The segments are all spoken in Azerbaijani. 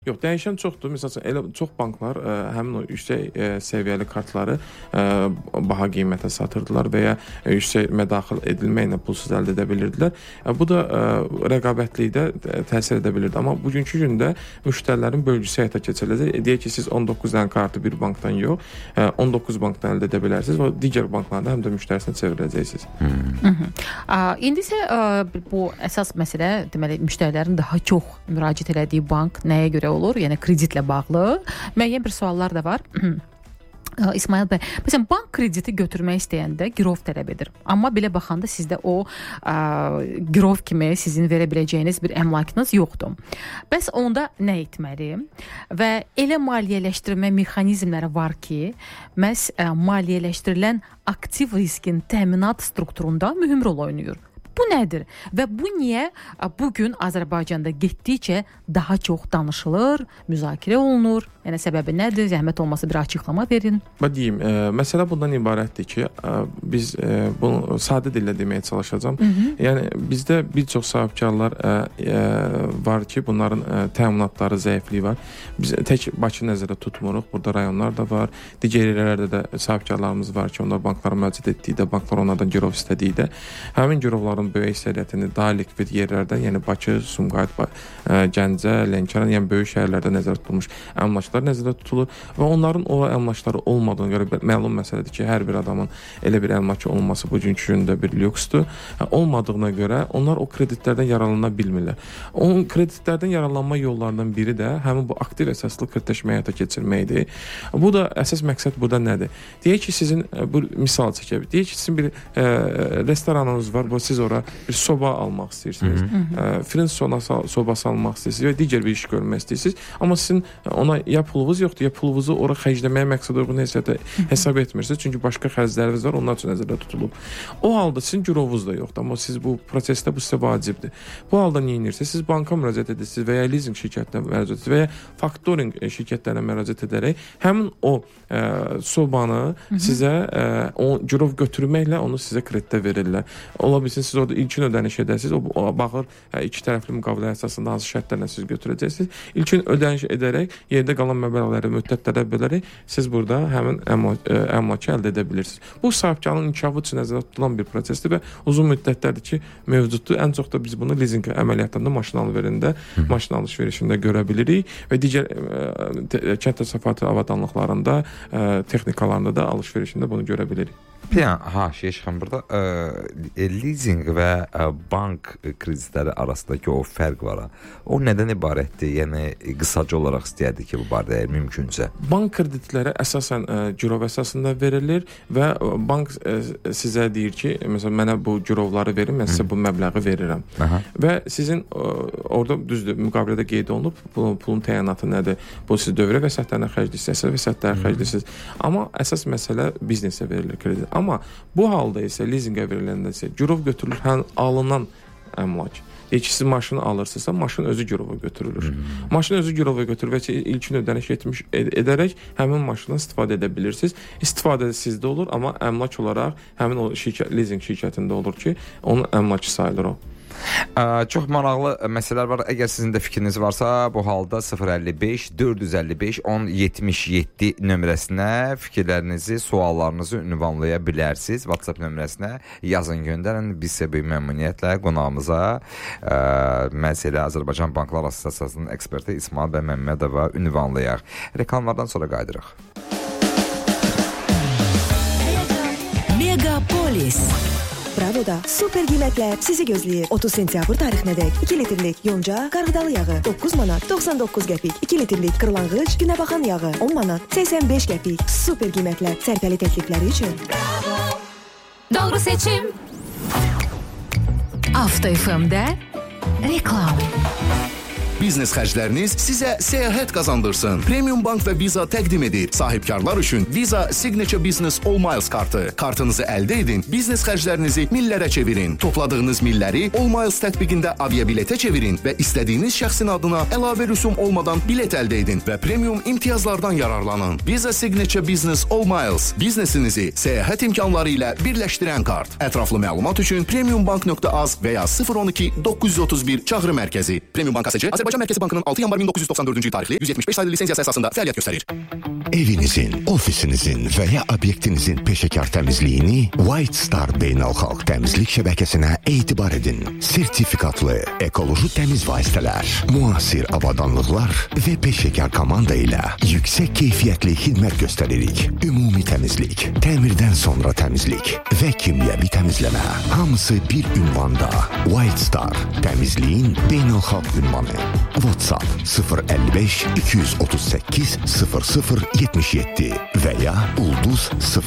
Yox, dəyişən çoxdur. Məsələn, elə çox banklar həmin o yüksək səviyyəli kartları baha qiymətə satırdılar və ya yüksək mədaxil edilməklə pulsuz əldə edə bilirdilər. Bu da rəqabətlikdə təsir edə bilirdi. Amma bugünkü gündə müştərilərin bölgüsü həyata keçiriləcək. Deyək ki, siz 19 dənə kartı bir bankdan yox, 19 bankdan əldə edə bilərsiniz və digər banklarda həm də müştərisinə çevirəcəksiniz. İndi isə bu əsas məsələ, deməli, müştərilərin daha çox müraciət elədiyi bank nəyə görə olur? Yəni kreditlə bağlı müəyyən bir suallar da var. İsmail bəy, məsələn, bank krediti götürmək istəyəndə girov tələb edir. Amma belə baxanda sizdə o girov kimi sizin verə biləcəyiniz bir əmlakınız yoxdur. Bəs onda nə etməli? Və elə maliyyələşdirmə mexanizmləri var ki, məhz maliyyələşdirilən aktiv riskin təminat strukturunda mühüm rol oynayır. Bu nədir? Və bu niyə bugün Azərbaycanda getdikcə daha çox danışılır, müzakirə olunur? Yəni səbəbi nədir? Zəhmət olmasa bir açıqlama verin. Deyim, məsələ bundan ibarətdir ki, biz bunu sadə dillə deməyə çalışacağam. Yəni bizdə bir çox sahibkarlar var ki, bunların təminatları zəifliyi var. Biz tək Bakı nəzərdə tutmuruq. Burada rayonlar da var. Digər yerlərdə də sahibkarlarımız var ki, onlar banklara müraciət etdikdə, banklar onlardan girov istədikdə, həmin girovların böyük əksəriyyətini daha likvid yerlərdən, yəni Bakı, Sumqayıt, Gəncə, Lənkəran, yəni böyük şəhərlərdə nəzərdə tutulmuş əmlaklar nəzərdə tutulur və onların o əmlakları olmadığına görə məlum məsələdir ki, hər bir adamın elə bir əmlakı olması bugünkü gündə bir lüksdür. Olmadığına görə onlar o kreditlərdən yararlana bilmirlər. O kreditlərdən yararlanma yollarından biri də həmin bu aktiv əsaslı kreditləşmə həyata keçirməkdir. Bu da əsas məqsəd burada nədir? Deyək ki, sizin bu misal çəkək. Deyək ki, sizin bir restoranınız var, siz ora bir soba almaq istəyirsiniz. Frens sobası almaq istəyirsiniz və digər bir iş görmək istəyirsiniz. Amma sizin ona ya pulunuz yoxdur, ya pulunuzu ora xərcləməyə məqsəd uyğun hesab etmirsiniz. Çünki başqa xərcləriniz var, onlar üçün nəzərdə tutulub. O halda sizin girovunuz da yoxdur, amma siz bu prosesdə bu sizə vacibdir. Bu halda nə edirsiniz? Siz banka müraciət edirsiniz və ya leasing şirkətinə müraciət edirsiniz və ya faktoring şirkətlərinə müraciət edərək həmin o sobanı sizə o girov götürməklə onu sizə kreditə verirlər. Ola bilsin siz orada ilkin ödəniş edəsiniz. O baxır iki tərəfli müqavilə əsasında hansı şərtlərlə siz götürəcəksiniz. İlkin ödəniş edərək yerdə qalan məbləğləri müddətlərə bölərək siz burada həmin əmlakı əldə edə bilirsiniz. Bu sahibkarlığın inkişafı üçün nəzərdə tutulan bir prosesdir və uzun müddətlərdir ki, mövcuddur. Ən çox da biz bunu leasing əməliyyatında, maşın alış-verişində görə bilirik və digər kənd təsərrüfatı avadanlıqlarında, texnikalarında da alış-verişində bunu görə bilirik. Şeyxan, burada leasing və bank kreditləri arasındakı o fərq var. O nədən ibarətdir? Yəni qısaca olaraq istəyərdik ki, bu barədə mümkünsə. Bank kreditləri əsasən girov əsasında verilir və bank sizə deyir ki, məsələn, mənə bu girovları verin, mən sizə bu məbləği verirəm. Və sizin orada düzdür, müqavilədə qeyd olunub, pulun təyinatı nədir? Bu siz dövrə vəsaitlərinə xərcləyirsiniz, vəsaitlərə xərcləyirsiniz. Amma əsas məsələ biznesə verilir kredit. Amma bu halda isə leasingə veriləndə isə girov götürülür, alınan əmlak. Deyək ki, siz maşını alırsınızsa, maşın özü girova götürülür. Maşın özü girova götürülür və ilkin ödəniş edərək həmin maşından istifadə edə bilirsiniz. İstifadə sizdə olur, amma əmlak olaraq həmin o leasing şirkətində olur ki, onun əmlakı sayılır o. Çox maraqlı məsələlər var. Əgər sizin də fikriniz varsa, bu halda 055 455 1077 nömrəsinə fikirlərinizi, suallarınızı ünvanlaya bilərsiniz. WhatsApp nömrəsinə yazın, göndərin. Biz sizə böyük məmnuniyyətlə qonağımıza məsələ Azərbaycan Banklar Assosiasiyasının eksperti İsmail bəy Məmmədova ünvanlayaq. Reklamlardan sonra qayıdırıq. Megapolis Bravo'da super qiymətlər sizi gözləyir. 30 sentyabr tarixinədək 2 litrlik yonca qarğıdalı yağı 9 manat 99 qəpik, 2 litrlik qırlangıc günəbaxan yağı 10 manat 85 qəpik. Super qiymətlər sərfəli təklifləri üçün Bravo. Doğru seçim. Avto FM'də reklam. Biznes xərcləriniz sizə səyahət qazandırsın. Premium Bank və Visa təqdim edir. Sahibkarlar üçün Visa Signature Business All Miles kartı. Kartınızı əldə edin, biznes xərclərinizi millərə çevirin. Topladığınız milləri All Miles tətbiqində aviabiletə çevirin və istədiyiniz şəxsin adına əlavə rüsum olmadan bilet əldə edin və premium imtiyazlardan yararlanın. Visa Signature Business All Miles biznesinizi səyahət imkanları ilə birləşdirən kart. Ətraflı məlumat üçün premiumbank.az və ya 012 931 çağrı mərkəzi. Premium Bank ASC Azərbaycan Mərkəzi Bankının 6 yanvar 1994-cü il tarixli 175 saylı lisenziyası əsasında fəaliyyət göstərir. Evinizin, ofisinizin və ya obyektinizin peşəkar təmizliyini White Star Beynəlxalq Təmizlik Şəbəkəsinə etibar edin. Sertifikatlı, ekoloji təmiz vasitələr, müasir avadanlıqlar və peşəkar komanda ilə yüksək keyfiyyətli xidmət göstəririk. Ümumi təmizlik, təmirdən sonra təmizlik və kimyəvi təmizləmə. Hamısı bir ünvanda. White Star, təmizliyin beynəlxalq ünvanı. WhatsApp 055 238 0077 və ya ulduz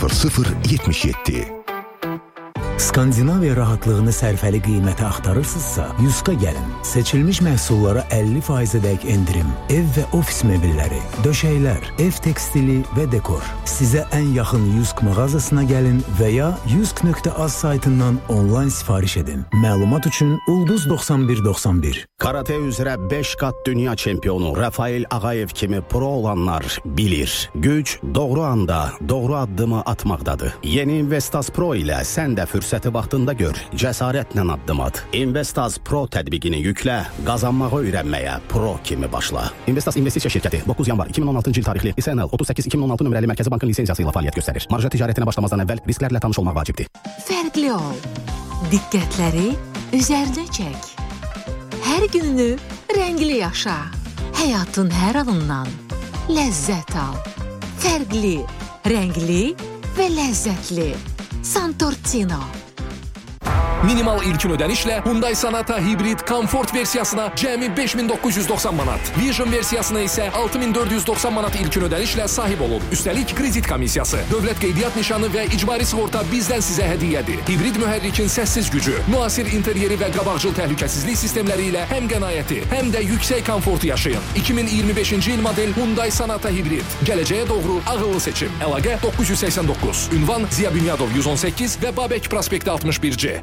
0077. Skandinaviya rahatlığını sərfəli qiymətə axtarırsınızsa, Yuska gəlin. Seçilmiş məhsullara 50%-dək endirim, ev və ofis mebelləri, döşəklər, ev tekstili və dekor. Sizə ən yaxın Yusk mağazasına gəlin və ya yusk.az saytından onlayn sifariş edin. Məlumat üçün ulduz 9191. Karate üzrə 5 qat dünya çempionu Rafael Ağayev kimi pro olanlar bilir. Güc doğru anda, doğru addımı atmaqdadır. Yeni Investas Pro ilə sən də fürsəti vaxtında gör, cəsarətlə addım at. Investas Pro tətbiqini yüklə, qazanmağı öyrənməyə Pro kimi başla. Investas investisiya şirkəti 9 yanvar 2016-cı il tarixli İSNL 38-2016 nömrəli Mərkəzi Bankın lisenziyası ilə fəaliyyət göstərir. Marja ticarətinə başlamazdan əvvəl risklərlə tanış olmaq vacibdir. Fərqli ol. Diqqətləri üzərinə çək. Hər gününü rəngli yaşa. Həyatın hər anından ləzzət al. Fərqli, rəngli və ləzzətli. Santortino. Minimal ilkin ödənişlə Hyundai Sonata Hybrid Comfort versiyasına cəmi 5990 manat. Vision versiyasına isə 6490 manat ilkin ödənişlə sahib olun. Üstəlik kredit komissiyası, dövlət qeydiyyat nişanı və icbari sığorta bizdən sizə hədiyyədir. Hibrid mühərrikin səssiz gücü, müasir interyeri və qabaqcıl təhlükəsizlik sistemləri ilə həm qənaəti, həm də yüksək komfortu yaşayın. 2025-ci il model Hyundai Sonata Hybrid. Gələcəyə doğru ağıllı seçim. Əlaqə 989. Ünvan Ziya Bünyadov 118 və Babək prospekti 61C.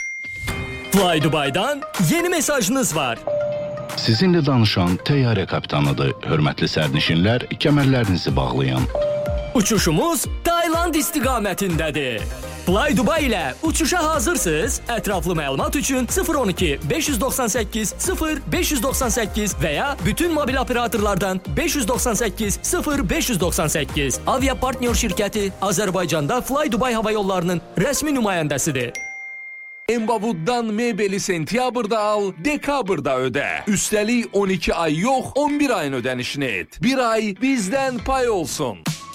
Fly Dubai'dan yeni mesajınız var. Sizinlə danışan təyyarə kapitanıdır. Hörmətli sərnişinlər, kəmərlərinizi bağlayın. Uçuşumuz Tayland istiqamətindədir. Fly Dubai ilə uçuşa hazırsınız. Ətraflı məlumat üçün 012 598 0598 və ya bütün mobil operatorlardan 598 0598. Avia partnyor şirkəti Azərbaycanda Fly Dubai hava yollarının rəsmi nümayəndəsidir. Embavuddan mebeli sentyabrda al, dekabrda ödə. Üstəlik 12 ay yox, 11 ayın ödənişini et. Bir ay bizdən pay olsun.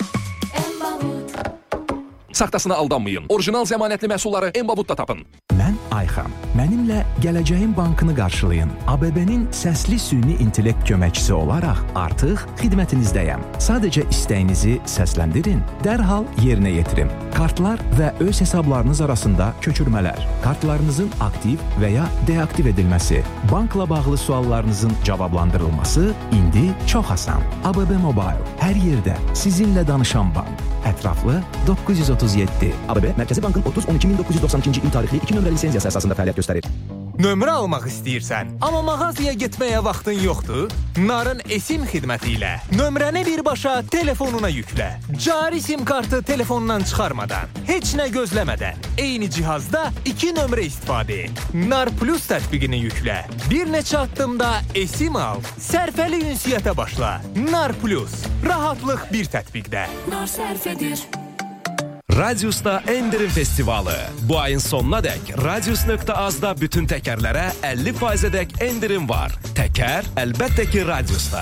Saxtasına aldanmayın. Orijinal zəmanətli məhsulları Embavudda tapın. Mən Ayxan. Mənimlə Gələcəyin Bankını qarşılayın. ABB-nin səsli süni intellekt köməkçisi olaraq artıq xidmətinizdəyəm. Sadəcə istəyinizi səsləndirin, dərhal yerinə yetirin. Kartlar və öz hesablarınız arasında köçürmələr, kartlarınızın aktiv və ya deaktiv edilməsi, bankla bağlı suallarınızın cavablandırılması indi çox asan. ABB Mobile, hər yerdə sizinlə danışan bank. Ətraflı 937. ABB Mərkəzi Bankın 30-12-1992-ci il tarixli 2 nömrəli lisenziyası əsasında fəaliyyət göstərir. Nömrə almaq istəyirsən, amma mağazaya getməyə vaxtın yoxdur? Narın eSIM xidməti ilə nömrəni birbaşa telefonuna yüklə. Cari SIM kartı telefondan çıxarmadan, heç nə gözləmədən, eyni cihazda 2 nömrə istifadə et. Nar Plus tətbiqini yüklə. Bir neçə addımda eSIM al. Sərfəli ünsiyyətə başla. Nar Plus. Rahatlıq bir tətbiqdə. Nar sərf edir. Radius'ta endirim festivalı. Bu ayın sonuna dək Radius.azda bütün təkərlərə 50%-dək endirim var. Təkər əlbəttə ki Radius'ta.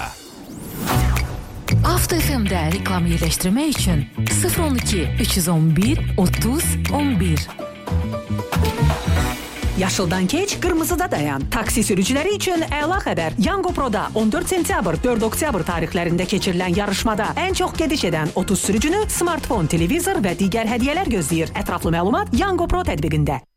Avto FM'də reklam yerləşdirmək üçün 012 311 30 11. Yaşıldan keç, qırmızıda dayan. Taksi sürücüləri üçün əla xəbər. Yango Pro'da 14 sentyabr, 4 oktyabr tarixlərində keçirilən yarışmada ən çox gediş edən 30 sürücünü smartfon, televizor və digər hədiyyələr gözləyir. Ətraflı məlumat Yango Pro tətbiqində.